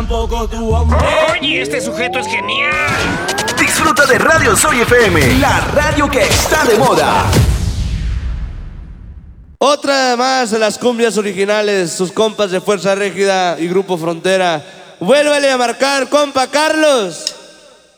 poco tu amor. Oye, este sujeto es genial. Disfruta de Radio Soy FM, la radio que está de moda. Otra más de las cumbias originales, sus compas de Fuerza Régida y Grupo Frontera. Vuélvele a marcar, compa Carlos.